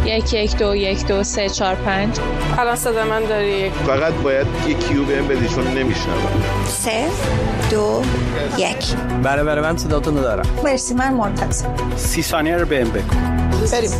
1121234 الان صدا من داری؟ فقط باید یه کیو بهم بدی چون نمیشنوم. 3 2 1. بله من صداتون رو دارم. مرسی، من منتظرم. 30 ثانیه رو بهم بگو. بریم.